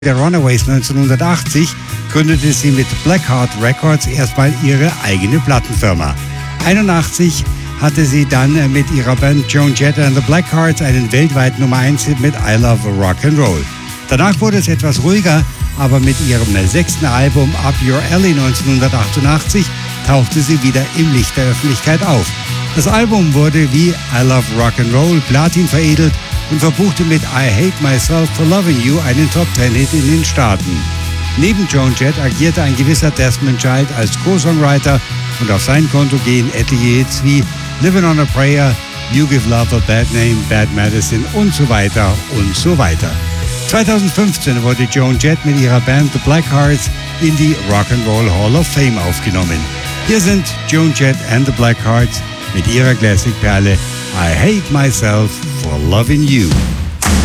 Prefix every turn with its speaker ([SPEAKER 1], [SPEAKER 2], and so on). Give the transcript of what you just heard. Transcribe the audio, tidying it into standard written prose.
[SPEAKER 1] der Runaways 1980 gründete sie mit Blackheart Records erstmal ihre eigene Plattenfirma. 1981 hatte sie dann mit ihrer Band Joan Jett and the Blackhearts einen weltweiten Nummer 1 Hit mit I Love Rock'n'Roll. Danach wurde es etwas ruhiger, aber mit ihrem 6. Album Up Your Alley 1988 tauchte sie wieder im Licht der Öffentlichkeit auf. Das Album wurde wie I Love Rock'n'Roll Platin veredelt und verbuchte mit I Hate Myself for Loving You einen Top-10-Hit in den Staaten. Neben Joan Jett agierte ein gewisser Desmond Child als Co-Songwriter und auf sein Konto gehen etliche Hits wie Living on a Prayer, You Give Love a Bad Name, Bad Medicine und so weiter und so weiter. 2015 wurde Joan Jett mit ihrer Band The Blackhearts in die Rock'n'Roll Hall of Fame aufgenommen. Hier sind Joan Jett and the Blackhearts mit ihrer Classic-Perle I Hate Myself for Loving You.